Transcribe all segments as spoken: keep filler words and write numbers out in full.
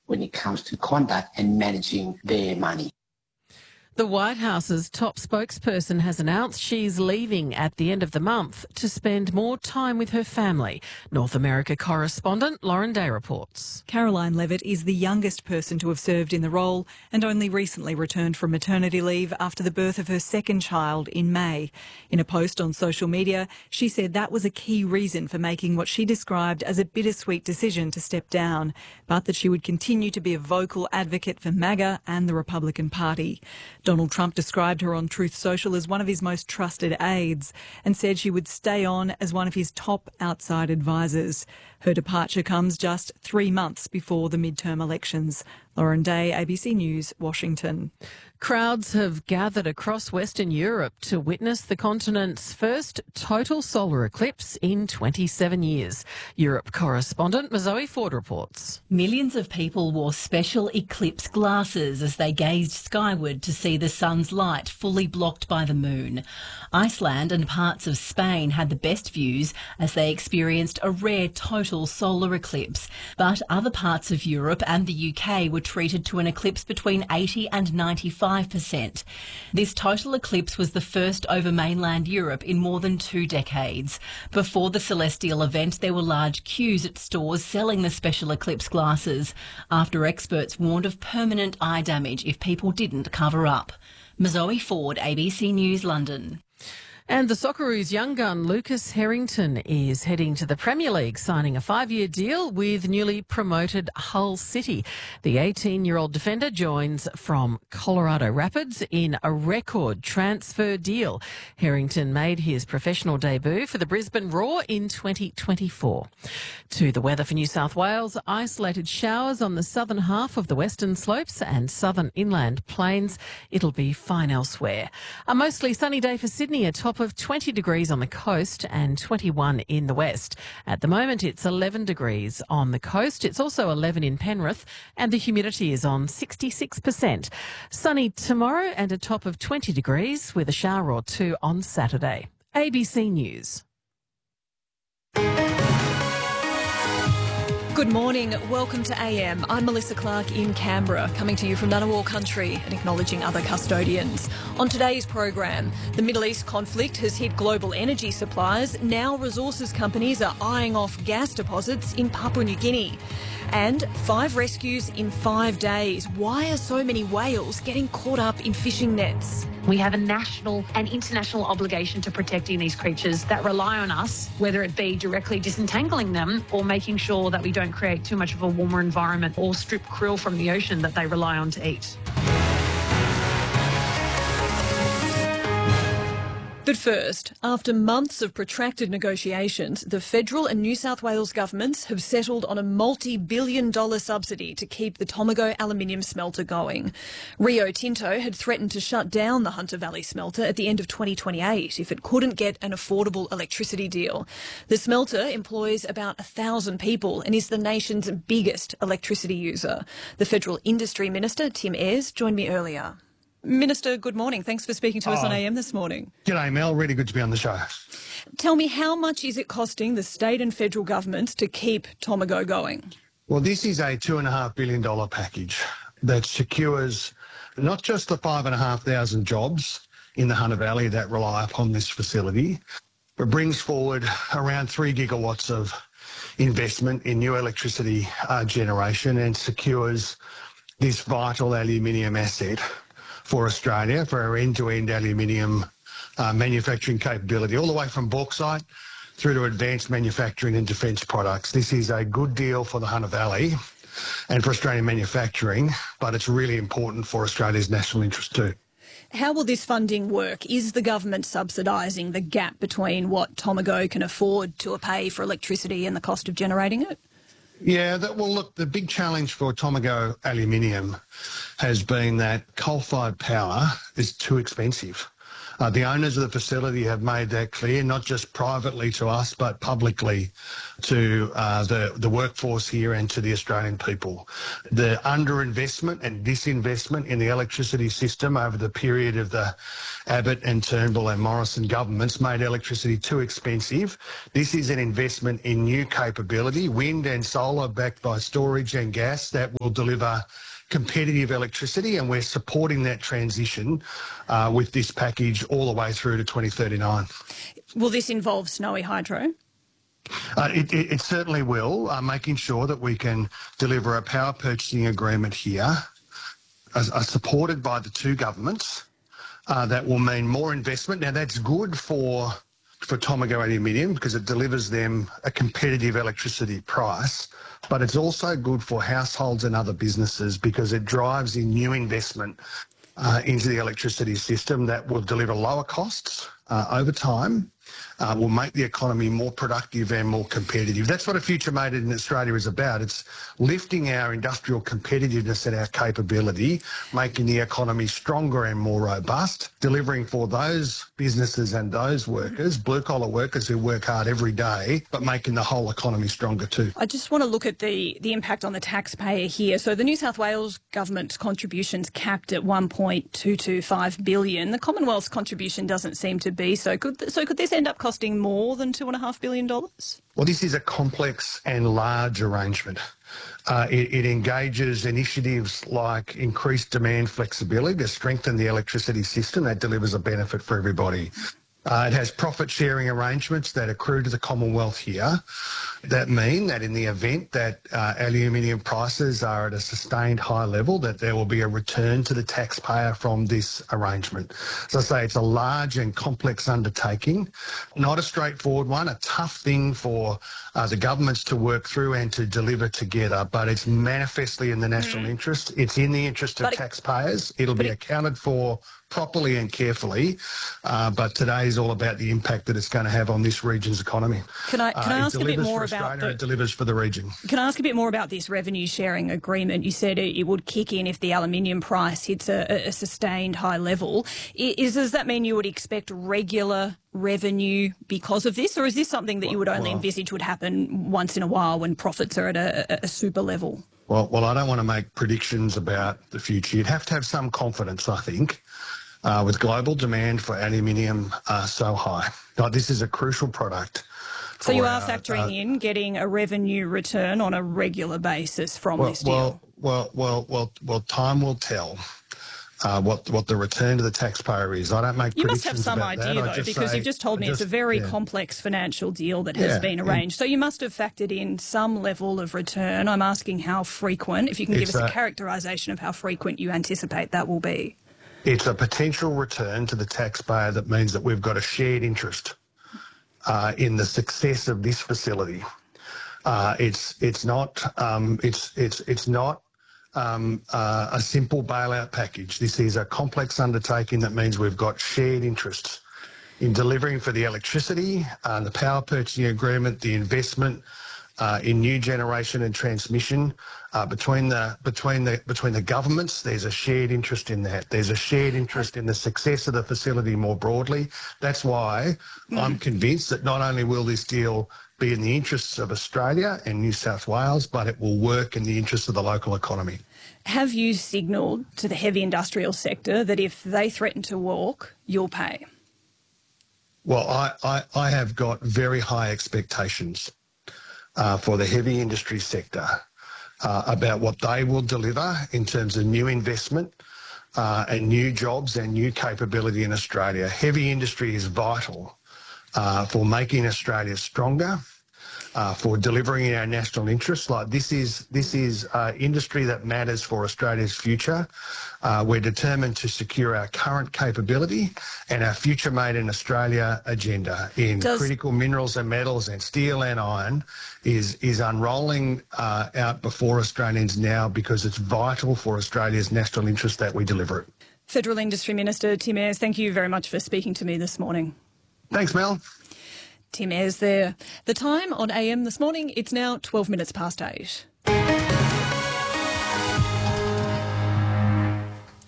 when it comes to conduct and managing their money. The White House's top spokesperson has announced she's leaving at the end of the month to spend more time with her family. North America correspondent Lauren Day reports. Caroline Levitt is the youngest person to have served in the role and only recently returned from maternity leave after the birth of her second child in May. In a post on social media, she said that was a key reason for making what she described as a bittersweet decision to step down, but that she would continue to be a vocal advocate for MAGA and the Republican Party. Donald Trump described her on Truth Social as one of his most trusted aides and said she would stay on as one of his top outside advisors. Her departure comes just three months before the midterm elections. Lauren Day, A B C News, Washington. Crowds have gathered across Western Europe to witness the continent's first total solar eclipse in twenty-seven years. Europe correspondent Mazoe Ford reports. Millions of people wore special eclipse glasses as they gazed skyward to see the sun's light fully blocked by the moon. Iceland and parts of Spain had the best views as they experienced a rare total solar eclipse. But other parts of Europe and the U K were treated to an eclipse between eighty and ninety-five percent. This total eclipse was the first over mainland Europe in more than two decades. Before the celestial event, there were large queues at stores selling the special eclipse glasses, after experts warned of permanent eye damage if people didn't cover up. Mazoe Ford, A B C News, London. And the Socceroos young gun Lucas Harrington is heading to the Premier League, signing a five-year deal with newly promoted Hull City. The eighteen-year-old defender joins from Colorado Rapids in a record transfer deal. Harrington made his professional debut for the Brisbane Roar in twenty twenty-four. To the weather for New South Wales, isolated showers on the southern half of the Western Slopes and southern inland plains. It'll be fine elsewhere. A mostly sunny day for Sydney, a top of twenty degrees on the coast and twenty-one in the west. At the moment, it's eleven degrees on the coast. It's also eleven in Penrith, and the humidity is on sixty-six percent. Sunny tomorrow and a top of twenty degrees with a shower or two on Saturday. A B C News. Good morning. Welcome to A M. I'm Melissa Clark in Canberra, coming to you from Ngunnawal country and acknowledging other custodians. On today's program, the Middle East conflict has hit global energy supplies. Now resources companies are eyeing off gas deposits in Papua New Guinea. And five rescues in five days. Why are so many whales getting caught up in fishing nets? We have a national and international obligation to protecting these creatures that rely on us, whether it be directly disentangling them or making sure that we don't create too much of a warmer environment or strip krill from the ocean that they rely on to eat. But first, after months of protracted negotiations, the federal and New South Wales governments have settled on a multi-billion dollar subsidy to keep the Tomago aluminium smelter going. Rio Tinto had threatened to shut down the Hunter Valley smelter at the end of twenty twenty-eight if it couldn't get an affordable electricity deal. The smelter employs about a thousand people and is the nation's biggest electricity user. The Federal Industry Minister, Tim Ayres, joined me earlier. Minister, good morning. Thanks for speaking to us oh, on A M this morning. G'day, Mel. Really good to be on the show. Tell me, how much is it costing the state and federal governments to keep Tomago going? Well, this is a two point five billion dollars package that secures not just the five thousand five hundred jobs in the Hunter Valley that rely upon this facility, but brings forward around three gigawatts of investment in new electricity uh, generation and secures this vital aluminium asset for Australia, for our end-to-end aluminium uh, manufacturing capability, all the way from bauxite through to advanced manufacturing and defence products. This is a good deal for the Hunter Valley and for Australian manufacturing, but it's really important for Australia's national interest too. How will this funding work? Is the government subsidising the gap between what Tomago can afford to pay for electricity and the cost of generating it? Yeah, that, well, look, the big challenge for Tomago aluminium has been that coal-fired power is too expensive Uh, the owners of the facility have made that clear, not just privately to us, but publicly to uh, the, the workforce here and to the Australian people. The underinvestment and disinvestment in the electricity system over the period of the Abbott and Turnbull and Morrison governments made electricity too expensive. This is an investment in new capability, wind and solar backed by storage and gas that will deliver competitive electricity, and we're supporting that transition uh, with this package all the way through to twenty thirty-nine. Will this involve Snowy Hydro? Uh, it, it, it certainly will, uh, making sure that we can deliver a power purchasing agreement here, as, as supported by the two governments. Uh, that will mean more investment. Now, that's good for for Tomago Aluminium because it delivers them a competitive electricity price, but it's also good for households and other businesses because it drives in new investment uh, into the electricity system that will deliver lower costs uh, over time, uh, will make the economy more productive and more competitive. That's what a Future Made in Australia is about. It's lifting our industrial competitiveness and our capability, making the economy stronger and more robust, delivering for those businesses and those workers, blue-collar workers who work hard every day, but making the whole economy stronger too. I just want to look at the, the impact on the taxpayer here. So the New South Wales government's contribution's capped at one point two two five billion dollars. The Commonwealth's contribution doesn't seem to be. So could, so could this end up costing more than two point five billion dollars? Well, this is a complex and large arrangement. Uh, it, it engages initiatives like increased demand flexibility to strengthen the electricity system. That delivers a benefit for everybody. Uh, it has profit-sharing arrangements that accrue to the Commonwealth here that mean that in the event that uh, aluminium prices are at a sustained high level, that there will be a return to the taxpayer from this arrangement. As I say, it's a large and complex undertaking, not a straightforward one, a tough thing for uh, the governments to work through and to deliver together, but it's manifestly in the national mm. interest. It's in the interest of but taxpayers. It, It'll be it, accounted for properly and carefully, uh, but today is all about the impact that it's going to have on this region's economy. Can I, can I uh, ask a bit more about Australia, the, it delivers for the region. Can I ask a bit more about this revenue sharing agreement? You said it, it would kick in if the aluminium price hits a, a sustained high level. Is, does that mean you would expect regular revenue because of this, or is this something that you would only well, envisage would happen once in a while when profits are at a, a super level? Well, well, I don't want to make predictions about the future. You'd have to have some confidence, I think. Uh, with global demand for aluminium uh, so high. Like, this is a crucial product. So you are factoring uh, in getting a revenue return on a regular basis from well, this deal? Well, well, well, well, well, time will tell uh, what what the return to the taxpayer is. I don't make you predictions must have some idea, that. though, because say, you've just told me just, it's a very yeah. complex financial deal that has yeah, been arranged. So you must have factored in some level of return. I'm asking how frequent, if you can give us a, a characterisation of how frequent you anticipate that will be. It's a potential return to the taxpayer that means that we've got a shared interest uh, in the success of this facility. Uh, it's it's not um, it's it's it's not um, uh, a simple bailout package. This is a complex undertaking that means we've got shared interests in delivering for the electricity, uh, the power purchasing agreement, the investment uh, in new generation and transmission. Uh, between the between the between the governments, there's a shared interest in that. There's a shared interest in the success of the facility more broadly. That's why mm. I'm convinced that not only will this deal be in the interests of Australia and New South Wales, but it will work in the interests of the local economy. Have you signalled to the heavy industrial sector that if they threaten to walk, you'll pay? Well, I, I, I have got very high expectations uh, for the heavy industry sector. Uh, about what they will deliver in terms of new investment uh, and new jobs and new capability in Australia. Heavy industry is vital uh, for making Australia stronger, uh, for delivering in our national interests. Like this is this is uh, industry that matters for Australia's future. Uh, we're determined to secure our current capability and our Future Made in Australia agenda in Does critical minerals and metals and steel and iron is is unrolling uh, out before Australians now because it's vital for Australia's national interest that we deliver it. Federal Industry Minister Tim Ayres, thank you very much for speaking to me this morning. Thanks, Mel. Tim Ayres there. The time on A M this morning, it's now twelve minutes past eight.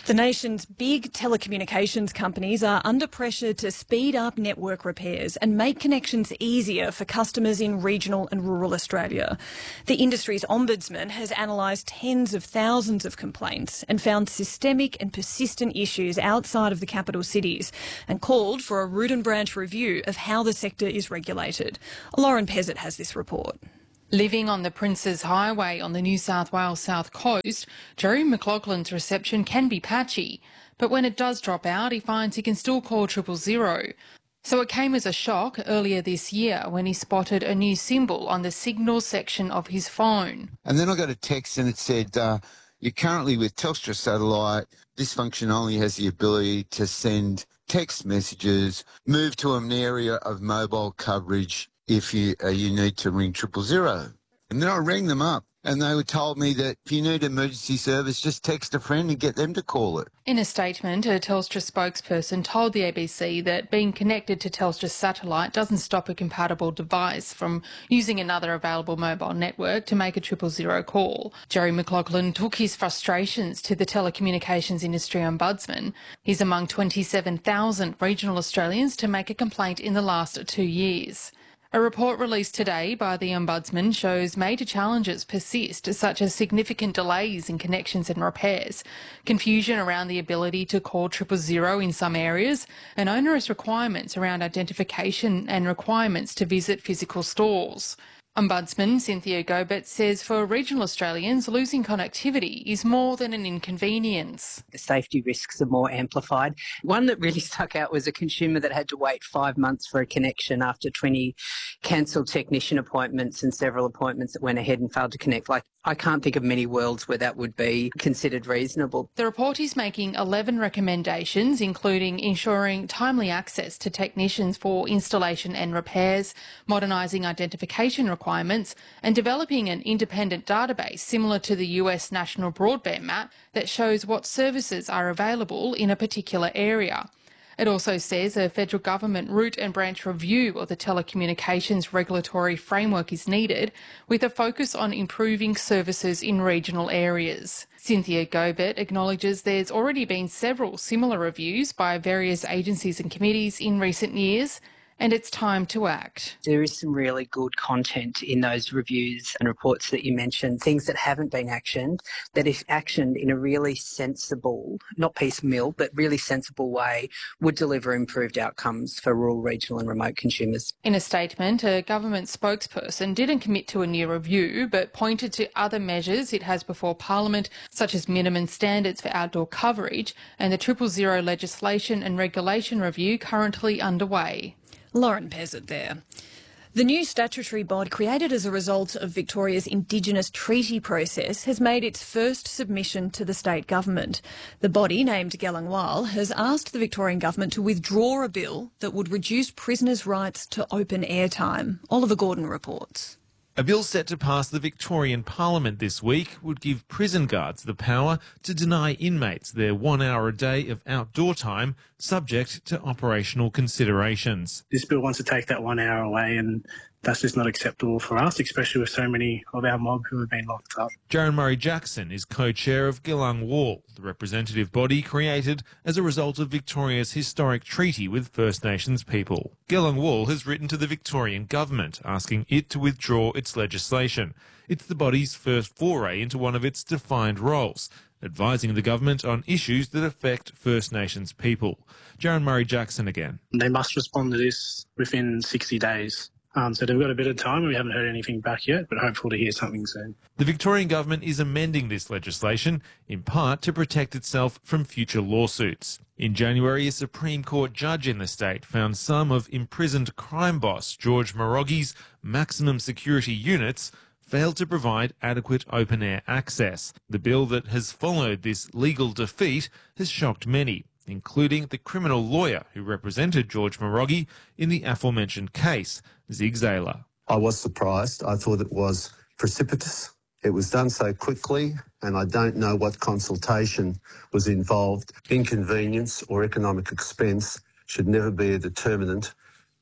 The nation's big telecommunications companies are under pressure to speed up network repairs and make connections easier for customers in regional and rural Australia. The industry's ombudsman has analysed tens of thousands of complaints and found systemic and persistent issues outside of the capital cities and called for a root and branch review of how the sector is regulated. Lauren Pezzett has this report. Living on the Princes Highway on the New South Wales South Coast, Jerry McLaughlin's reception can be patchy, but when it does drop out, he finds he can still call triple zero. So it came as a shock earlier this year when he spotted a new symbol on the signals section of his phone. And then I got a text and it said, uh, you're currently with Telstra Satellite. This function only has the ability to send text messages, move to an area of mobile coverage if you uh, you need to ring triple zero. And then I rang them up and they were told me that if you need emergency service, just text a friend and get them to call it. In a statement, a Telstra spokesperson told the A B C that being connected to Telstra Satellite doesn't stop a compatible device from using another available mobile network to make a triple zero call. Jerry McLaughlin took his frustrations to the telecommunications industry ombudsman. He's among twenty-seven thousand regional Australians to make a complaint in the last two years. A report released today by the Ombudsman shows major challenges persist, such as significant delays in connections and repairs, confusion around the ability to call triple zero in some areas, and onerous requirements around identification and requirements to visit physical stores. Ombudsman Cynthia Gobert says for regional Australians, losing connectivity is more than an inconvenience. The safety risks are more amplified. One that really stuck out was a consumer that had to wait five months for a connection after twenty cancelled technician appointments and several appointments that went ahead and failed to connect. Like, I can't think of many worlds where that would be considered reasonable. The report is making eleven recommendations, including ensuring timely access to technicians for installation and repairs, modernising identification requirements, and developing an independent database similar to the U S National Broadband Map that shows what services are available in a particular area. It also says a federal government root and branch review of the telecommunications regulatory framework is needed, with a focus on improving services in regional areas. Cynthia Gobert acknowledges there's already been several similar reviews by various agencies and committees in recent years, and it's time to act. There is some really good content in those reviews and reports that you mentioned, things that haven't been actioned, that if actioned in a really sensible, not piecemeal, but really sensible way, would deliver improved outcomes for rural, regional and remote consumers. In a statement, a government spokesperson didn't commit to a new review, but pointed to other measures it has before Parliament, such as minimum standards for outdoor coverage and the triple zero legislation and regulation review currently underway. Lauren Pezzett there. The new statutory body created as a result of Victoria's Indigenous treaty process has made its first submission to the state government. The body, named Gellang Wal, has asked the Victorian government to withdraw a bill that would reduce prisoners' rights to open air time. Oliver Gordon reports. A bill set to pass the Victorian Parliament this week would give prison guards the power to deny inmates their one hour a day of outdoor time, subject to operational considerations. This bill wants to take that one hour away, and that's just not acceptable for us, especially with so many of our mob who have been locked up. Jaron Murray-Jackson is co-chair of Gellang Wal, the representative body created as a result of Victoria's historic treaty with First Nations people. Gellang Wal has written to the Victorian government asking it to withdraw its legislation. It's the body's first foray into one of its defined roles, advising the government on issues that affect First Nations people. Jaron Murray-Jackson again. They must respond to this within sixty days. Um, so they've got a bit of time. We haven't heard anything back yet, but hopeful to hear something soon. The Victorian government is amending this legislation, in part to protect itself from future lawsuits. In January, a Supreme Court judge in the state found some of imprisoned crime boss George Moroghi's maximum security units failed to provide adequate open-air access. The bill that has followed this legal defeat has shocked many, including the criminal lawyer who represented George Moroghi in the aforementioned case, Zig Zayler. I was surprised. I thought it was precipitous. It was done so quickly, and I don't know what consultation was involved. Inconvenience or economic expense should never be a determinant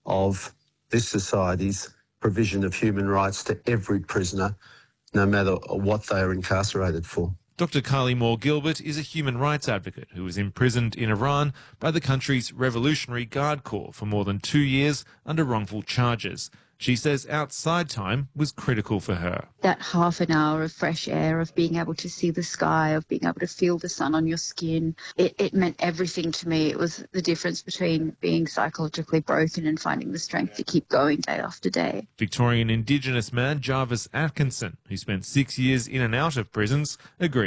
of this society's provision of human rights to every prisoner, no matter what they are incarcerated for. Doctor Carly Moore-Gilbert is a human rights advocate who was imprisoned in Iran by the country's Revolutionary Guard Corps for more than two years under wrongful charges. She says outside time was critical for her. That half an hour of fresh air, of being able to see the sky, of being able to feel the sun on your skin, it, it meant everything to me. It was the difference between being psychologically broken and finding the strength to keep going day after day. Victorian Indigenous man Jarvis Atkinson, who spent six years in and out of prisons, agrees.